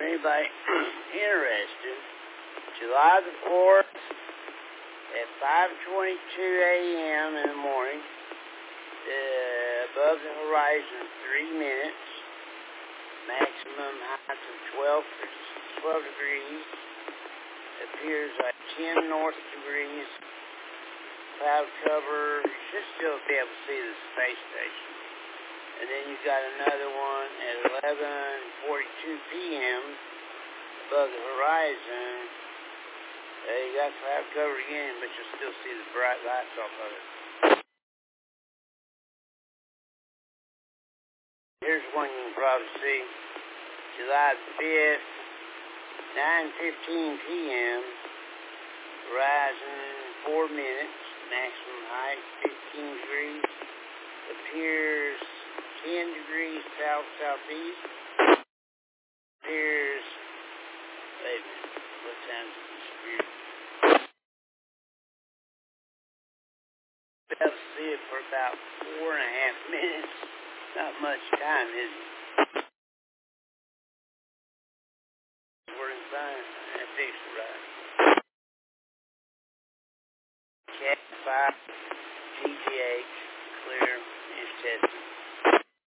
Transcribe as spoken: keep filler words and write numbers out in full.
Anybody interested, July the fourth at five twenty-two a.m. in the morning, uh, above the horizon three minutes, maximum height of twelve, twelve degrees, appears like ten north degrees, cloud cover. You should still be able to see the space station. And then you got another one at eleven forty-two p.m. above the horizon. Uh, you got cloud cover again, but you'll still see the bright lights off of it. Here's one you can probably see. July the fifth, nine fifteen p.m. Horizon four minutes, maximum height fifteen degrees. Appears ten degrees south southeast. Appears, wait a minute, what time does this appear? Be able to see it for about four and a half minutes. Not much time, is it? Working fine. I fixed it right. Cat five G T H, clear, is testing.